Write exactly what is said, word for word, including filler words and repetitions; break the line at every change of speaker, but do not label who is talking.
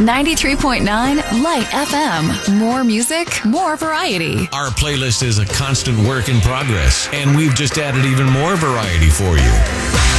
ninety-three point nine Light F M. More music, more variety.
Our playlist is a constant work in progress, and we've just added even more variety for you.